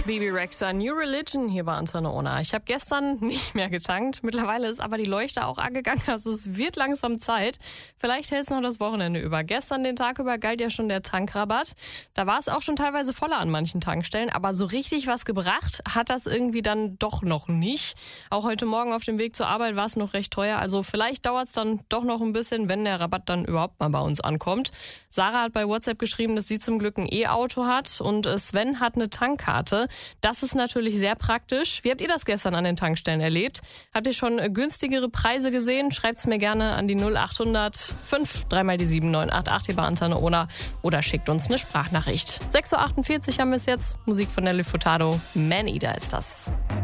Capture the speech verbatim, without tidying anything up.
Bibi Rexha, New Religion hier bei Antenne Ona. Ich habe gestern nicht mehr getankt. Mittlerweile ist aber die Leuchte auch angegangen. Also es wird langsam Zeit. Vielleicht hält es noch das Wochenende über. Gestern den Tag über galt ja schon der Tankrabatt. Da war es auch schon teilweise voller an manchen Tankstellen. Aber so richtig was gebracht hat das irgendwie dann doch noch nicht. Auch heute Morgen auf dem Weg zur Arbeit war es noch recht teuer. Also vielleicht dauert es dann doch noch ein bisschen, wenn der Rabatt dann überhaupt mal bei uns ankommt. Sarah hat bei WhatsApp geschrieben, dass sie zum Glück ein E-Auto hat. Und Sven hat eine Tankkarte. Das ist natürlich sehr praktisch. Wie habt ihr das gestern an den Tankstellen erlebt? Habt ihr schon günstigere Preise gesehen? Schreibt es mir gerne an die null acht hundert fünf drei mal die sieben neun acht acht hier bei Antenne Ona oder schickt uns eine Sprachnachricht. sechs Uhr achtundvierzig haben wir es jetzt. Musik von Nelly Furtado. Man Eater ist das.